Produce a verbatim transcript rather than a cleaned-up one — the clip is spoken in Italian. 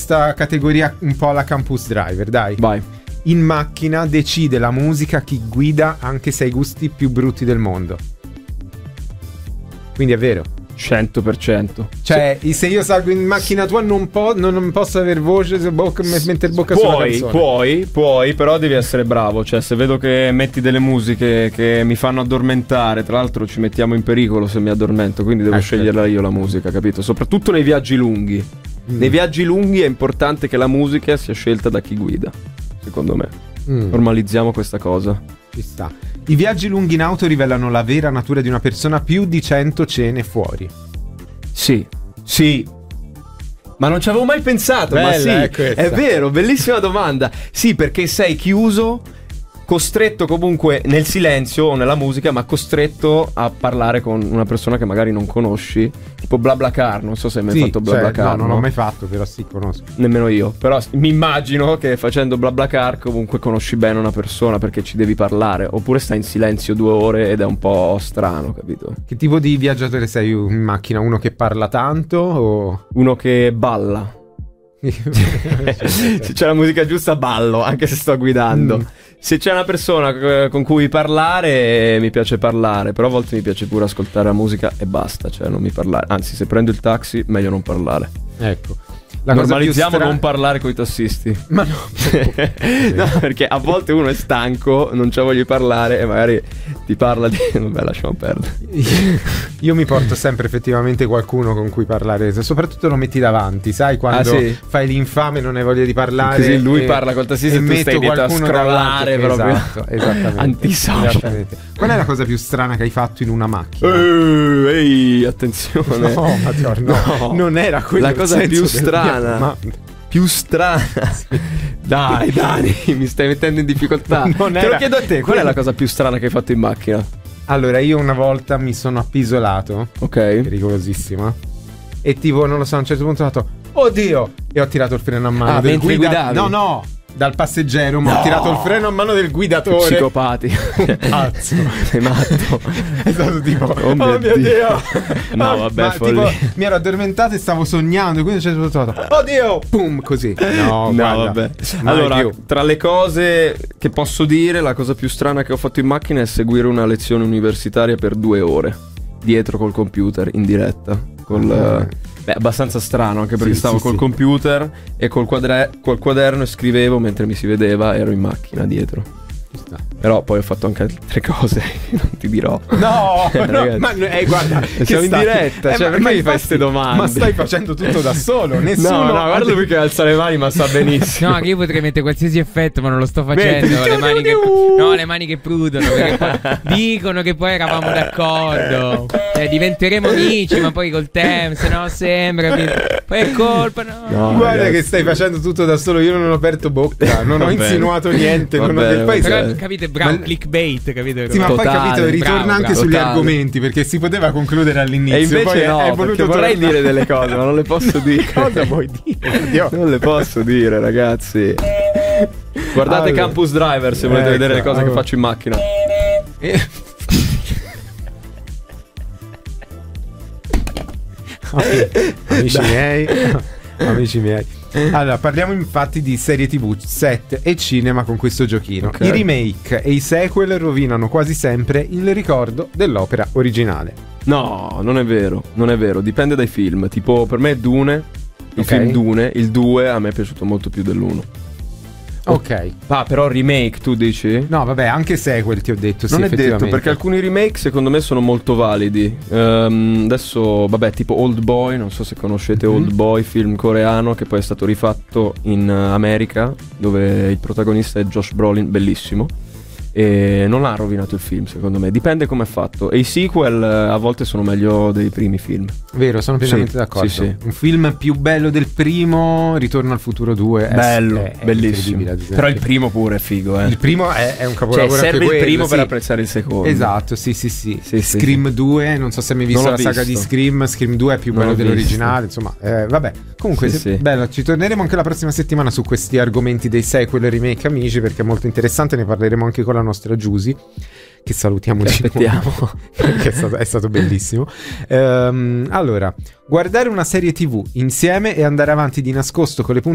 questa categoria un po' alla Campus Driver, dai. Vai. In macchina decide la musica chi guida, anche se ha i gusti più brutti del mondo. Quindi è vero. cento per cento. Cioè, se, se io salgo in macchina tua non, po- non, non posso aver voce, bocca, mettere bocca sulla puoi, canzone. Puoi, puoi, però devi essere bravo. Cioè, se vedo che metti delle musiche che mi fanno addormentare, tra l'altro ci mettiamo in pericolo se mi addormento, quindi devo ecco. sceglierla io la musica, capito? Soprattutto nei viaggi lunghi. Mm. Nei viaggi lunghi è importante che la musica sia scelta da chi guida, secondo me. Mm. Normalizziamo questa cosa. Ci sta. I viaggi lunghi in auto rivelano la vera natura di una persona, più di cento cene fuori. Sì, sì. Ma non ci avevo mai pensato. Bella, ma sì, è, è vero, bellissima domanda. Sì, perché sei chiuso, costretto comunque nel silenzio o nella musica, ma costretto a parlare con una persona che magari non conosci, tipo BlaBlaCar. Non so se hai mai sì, fatto BlaBlaCar. Cioè, no, non no? l'ho mai fatto, però sì, conosco. Nemmeno io. Però mi immagino che facendo BlaBlaCar comunque conosci bene una persona, perché ci devi parlare. Oppure stai in silenzio due ore ed è un po' strano, capito? Che tipo di viaggiatore sei in macchina? Uno che parla tanto o uno che balla? Se c'è la musica giusta ballo, anche se sto guidando. Mm. Se c'è una persona con cui parlare, mi piace parlare, però a volte mi piace pure ascoltare la musica e basta, cioè non mi parlare. Anzi, se prendo il taxi, meglio non parlare. Ecco. La Normalizziamo stra... non parlare con i tassisti. Ma no. No, perché a volte uno è stanco, non c'ha voglia di parlare e magari ti parla di... Vabbè, lasciamo perdere. Io mi porto sempre effettivamente qualcuno con cui parlare, soprattutto lo metti davanti, sai, quando ah, sì? fai l'infame non hai voglia di parlare. Così lui e, parla col tassista e, e tu stai dietro a scrollare proprio. Esatto, esattamente. Antisocial. Esattamente. Qual è la cosa più strana che hai fatto in una macchina? Ehi, ehi, attenzione. No, Matteo, no, no, non era quello. La cosa più strana Ma... più strana sì. Dai Dani, mi stai mettendo in difficoltà. Non te era... lo chiedo a te, qual è la cosa più strana che hai fatto in macchina? Allora, io una volta mi sono appisolato. Ok. Pericolosissima. E tipo, non lo so, a un certo punto ho detto oddio, e ho tirato il freno a mano ah, del mentre guida... guidavi? No, no, dal passeggero, ma no. Ho tirato il freno a mano del guidatore. Psicopati. Pazzo. Sei matto. È stato tipo oh, oh mio Dio, Dio. No oh, vabbè, ma, follia. Tipo, mi ero addormentato e stavo sognando, quindi c'è stato oddio, pum, così. No, no guarda, vabbè. Allora, più. Tra le cose che posso dire, la cosa più strana che ho fatto in macchina è seguire una lezione universitaria per due ore dietro col computer in diretta col ah. Beh, abbastanza strano, anche perché sì, stavo sì, col sì. computer e col, quadre- col quaderno e scrivevo mentre mi si vedeva, ero in macchina dietro. Però poi ho fatto anche altre cose che non ti dirò. No, no ma eh, guarda, siamo in stai... diretta, eh, cioè ma, perché ma mi infatti, fai queste domande? Ma stai facendo tutto da solo, nessuno. No, no, guarda lui che alza le mani, ma sta benissimo. No, che io potrei mettere qualsiasi effetto, ma non lo sto facendo. Vedi, le mani che... No, le mani che prudono, poi dicono che poi eravamo d'accordo. Cioè, diventeremo amici, ma poi col tempo, se no sembra poi è colpa, no. no guarda ragazzi. Che stai facendo tutto da solo, io non ho aperto bocca, non ho insinuato niente, non bene, ho... Poi, però capite, bravo, ma... clickbait, capito? Sì, ma totale, poi capito, ritorna bravo, anche bravo, sugli totale. argomenti, perché si poteva concludere all'inizio. E invece poi no, è, è perché vorrei tornare. dire delle cose, ma non le posso dire. Cosa vuoi dire? Non le posso dire, ragazzi. Guardate allora. Campus Driver se volete ecco, vedere le cose allora. Che faccio in macchina. Eh. Amici miei, amici miei. Allora, parliamo infatti di serie tv, set e cinema con questo giochino. Okay. I remake e i sequel rovinano quasi sempre il ricordo dell'opera originale. No, non è vero, non è vero, dipende dai film. Tipo, per me Dune, il okay. film Dune, il due a me è piaciuto molto più dell'uno. Ok. Ah, però remake tu dici? No, vabbè, anche sequel ti ho detto. Non sì, è detto, perché alcuni remake secondo me sono molto validi. um, Adesso, vabbè, tipo Old Boy, non so se conoscete mm-hmm. Old Boy, film coreano che poi è stato rifatto in America, dove il protagonista è Josh Brolin, bellissimo. E non ha rovinato il film, secondo me. Dipende come è fatto. E i sequel a volte sono meglio dei primi film. Vero, sono pienamente sì, d'accordo. sì, sì. Un film più bello del primo, Ritorno al futuro due. Bello, è, è bellissimo. Però il primo pure è figo, eh. Il primo è, è un capolavoro. Cioè, serve anche il quello, primo sì. per apprezzare il secondo. Esatto, sì, sì, sì. sì, sì Scream sì. due, non so se hai mai visto la saga visto. di Scream. Scream due è più bello dell'originale. Insomma, eh, vabbè. Comunque, sì, se, sì. bello. Ci torneremo anche la prossima settimana su questi argomenti dei sequel e remake, amici, perché è molto interessante. Ne parleremo anche con la nostra Giusy, che salutiamo che di aspettiamo perché è stato, è stato bellissimo. Ehm, allora, guardare una serie tv insieme e andare avanti di nascosto con le punte